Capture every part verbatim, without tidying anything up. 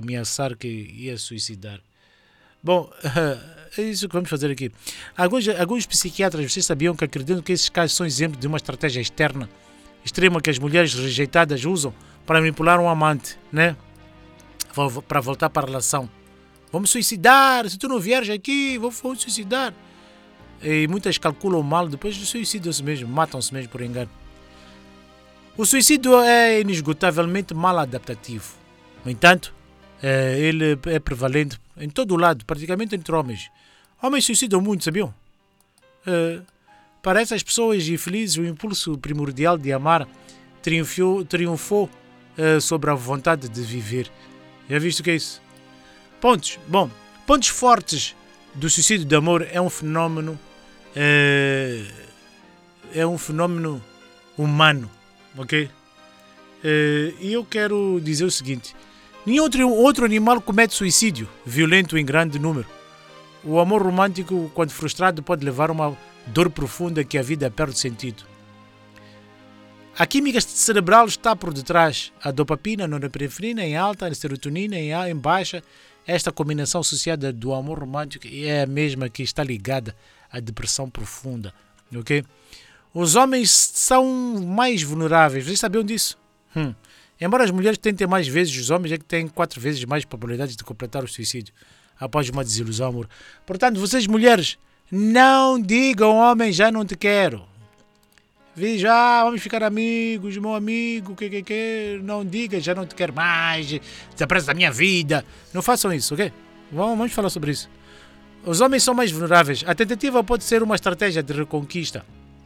ameaçar que ia suicidar. Bom, é isso que vamos fazer aqui. Alguns, alguns psiquiatras, vocês sabiam que acreditam que esses casos são exemplos de uma estratégia externa extrema que as mulheres rejeitadas usam para manipular um amante, né? Para voltar para a relação. Vamos suicidar, se tu não vieres aqui, vou, vou suicidar. E muitas calculam mal, depois suicidam-se mesmo, matam-se mesmo por engano. O suicídio é inesgotavelmente mal adaptativo. No entanto, é, ele é prevalente em todo o lado, praticamente entre homens. Homens suicidam muito, sabiam? É, para essas pessoas infelizes, o impulso primordial de amar triunfou, triunfou é, sobre a vontade de viver. Já viste o que é isso? Pontos. Bom, pontos fortes do suicídio de amor é um fenómeno é, é um fenómeno humano, ok? É, e eu quero dizer o seguinte: nenhum outro, outro animal comete suicídio violento em grande número. O amor romântico, quando frustrado, pode levar a uma dor profunda que a vida perde sentido. A química cerebral está por detrás. A dopamina, a norepinefrina em alta, a serotonina em baixa. Esta combinação associada do amor romântico é a mesma que está ligada à depressão profunda. Okay? Os homens são mais vulneráveis. Vocês sabiam disso? Hum. Embora as mulheres tentem mais vezes, os homens é que têm quatro vezes mais probabilidades de completar o suicídio após uma desilusão amor. Portanto, vocês mulheres, não digam homem, já não te quero. Veja, ah, vamos ficar amigos, meu amigo, que que que, não diga, já não te quero mais, desaparece da minha vida. Não façam isso, ok? Vamos, vamos falar sobre isso. Os homens são mais vulneráveis. A tentativa pode ser uma estratégia de reconquista.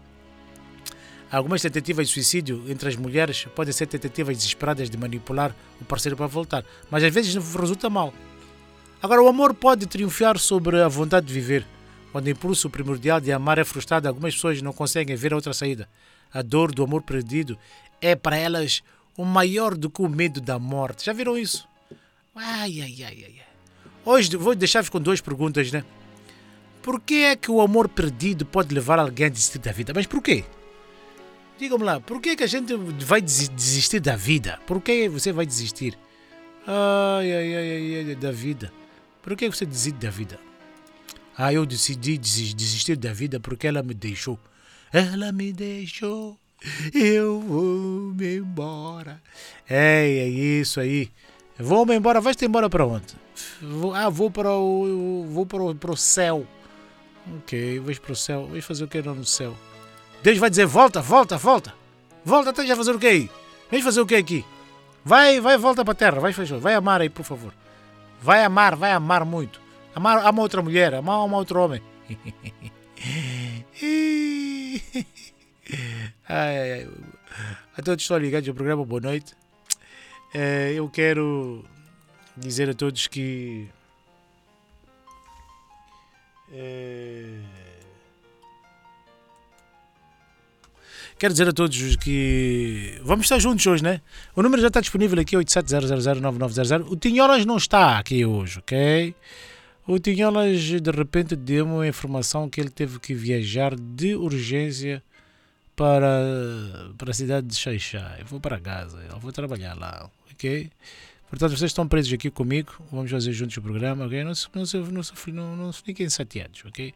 Algumas tentativas de suicídio entre as mulheres podem ser tentativas desesperadas de manipular o parceiro para voltar, mas às vezes resulta mal. Agora, o amor pode triunfar sobre a vontade de viver. Quando o impulso primordial de amar é frustrado, algumas pessoas não conseguem ver outra saída. A dor do amor perdido é para elas o maior do que o medo da morte. Já viram isso? Ai, ai, ai, ai. Hoje vou deixar-vos com duas perguntas, né? Por que é que o amor perdido pode levar alguém a desistir da vida? Mas por quê? Digam-me lá, por que é que a gente vai desistir da vida? Por que você vai desistir? Ai, ai, ai, ai, ai da vida. Por que você desiste da vida? Ah, eu decidi desistir da vida porque ela me deixou. Ela me deixou, eu vou me embora. É, é isso aí. Vou me embora, vais-te embora para onde? Vou, ah, vou para o vou para o, para o céu. Ok, vais para o céu. Vais fazer o que no céu? Deus vai dizer, volta, volta, volta. Volta, estás a fazer o que aí? Vens fazer o que aqui? Vai, vai, volta para a terra, vai, vai amar aí, por favor. Vai amar, vai amar muito. Amar, ama outra mulher, ama, ama outro homem. ai, ai, ai. A todos que estão ligados ao programa, boa noite. É, eu quero dizer a todos que é, quero dizer a todos que vamos estar juntos hoje, né? O número já está disponível aqui, oito sete zero zero zero nove nove zero zero. O Tinholas não está aqui hoje, ok? O Tinholas de repente deu-me a informação que ele teve que viajar de urgência para, para a cidade de Xaixá. Eu vou para casa, eu vou trabalhar lá, ok? Portanto, vocês estão presos aqui comigo, vamos fazer juntos o programa, ok? Não, não, não, não, não fiquem chateados, ok?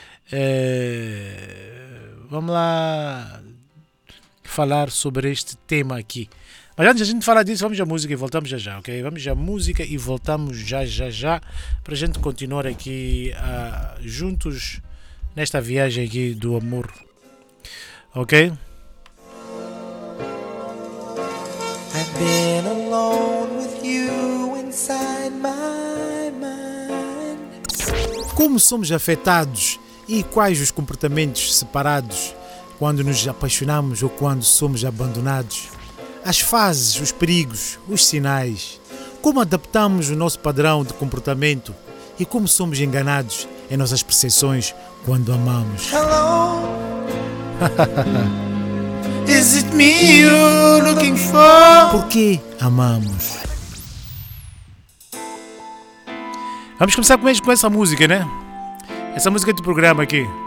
É, vamos lá falar sobre este tema aqui. Mas antes de a gente falar disso, vamos à música e voltamos já já, ok? Vamos à música e voltamos já já já para a gente continuar aqui uh, juntos nesta viagem aqui do amor, ok? I've been alone with you inside my mind. Como somos afetados e quais os comportamentos separados quando nos apaixonamos ou quando somos abandonados? As fases, os perigos, os sinais. Como adaptamos o nosso padrão de comportamento e como somos enganados em nossas percepções quando amamos. Hello. Is it me you're looking for? Por que amamos? Vamos começar com essa música, né? Essa música do programa aqui.